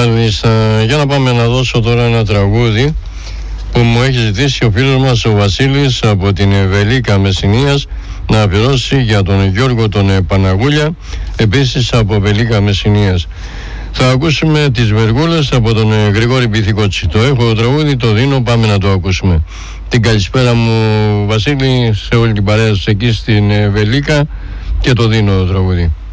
Μάλιστα, για να πάμε να δώσω τώρα ένα τραγούδι που μου έχει ζητήσει ο φίλος μας ο Βασίλης από την Βελίκα Μεσσηνίας να αφιερώσει για τον Γιώργο τον Παναγούλια, επίσης από Βελίκα Μεσσηνίας. Θα ακούσουμε τις Βεργούλες από τον Γρηγόρη Πυθικότσι. Το έχω το τραγούδι, το δίνω, πάμε να το ακούσουμε. Την καλησπέρα μου Βασίλη, σε όλη την παρέα εκεί στην Βελίκα, και το δίνω το τραγούδι.